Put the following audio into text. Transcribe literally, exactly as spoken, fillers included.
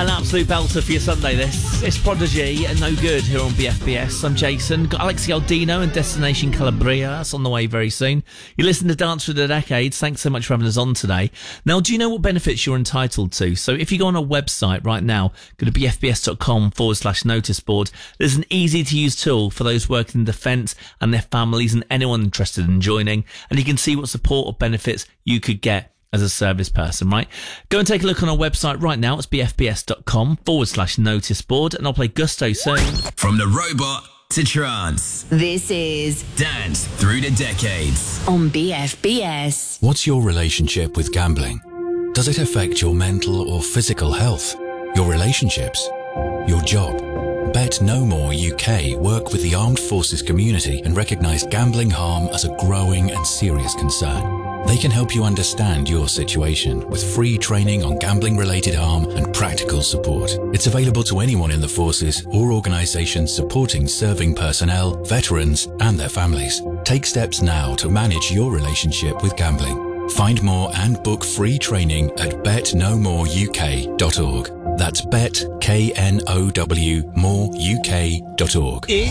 An absolute belter for your Sunday, this. It's Prodigy and No Good here on B F B S. I'm Jason. Got Alexi Aldino and Destination Calabria. That's on the way very soon. You listen to Dance Through the Decades. Thanks so much for having us on today. Now, do you know what benefits you're entitled to? So if you go on our website right now, go to bfbs.com forward slash notice board. There's an easy-to-use tool for those working in defence and their families and anyone interested in joining. And you can see what support or benefits you could get as a service person, right? Go and take a look on our website right now. It's bfbs.com forward slash notice board, and I'll play Gusto soon. From the robot to trance. This is Dance Through the Decades on B F B S. What's your relationship with gambling? Does it affect your mental or physical health? Your relationships? Your job? Bet No More U K work with the armed forces community and recognise gambling harm as a growing and serious concern. They can help you understand your situation with free training on gambling-related harm and practical support. It's available to anyone in the forces or organisations supporting serving personnel, veterans and their families. Take steps now to manage your relationship with gambling. Find more and book free training at bet no more u k dot org. That's bet, K N O W, more U K dot org. It's